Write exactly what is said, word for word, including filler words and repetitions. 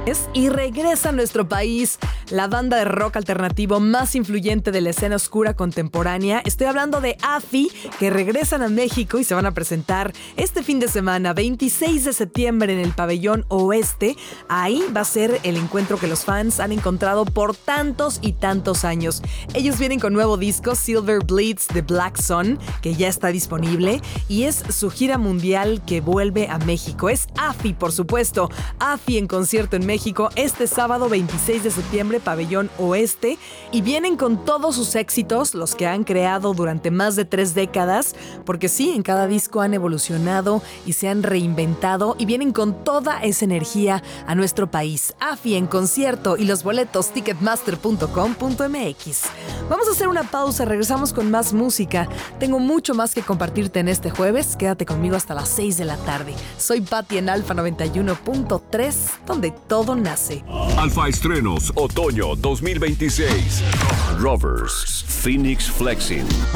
Y regresa a nuestro país la banda de rock alternativo más influyente de la escena oscura contemporánea. Estoy hablando de AFI, que regresan a México y se van a presentar este fin de semana, veintiséis de septiembre, en el Pabellón Oeste. Ahí va a ser el encuentro que los fans han encontrado por tantos y tantos años. Ellos vienen con nuevo disco, Silver Bleeds The Black Sun, que ya está disponible, y es su gira mundial que vuelve a México. Es AFI, por supuesto. AFI en concierto en México este sábado veintiséis de septiembre, Pabellón Oeste, y vienen con todos sus éxitos, los que han creado durante más de tres décadas, porque sí, en cada disco han evolucionado y se han reinventado, y vienen con toda esa energía a nuestro país. AFI en concierto, y los boletos ticketmaster punto com punto m x. Vamos a hacer una pausa, regresamos con más música. Tengo mucho más que compartirte en este jueves. Quédate conmigo hasta las seis de la tarde. Soy Patti en Alfa noventa y uno punto tres, donde todo nace. Alfa Estrenos Otoño dos mil veintiséis. Rovers, Phoenix Flexing.